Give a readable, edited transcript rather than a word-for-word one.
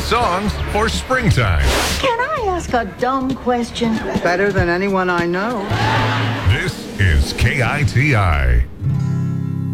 songs for springtime. Can I ask a dumb question? Better than anyone I know. This is KITI.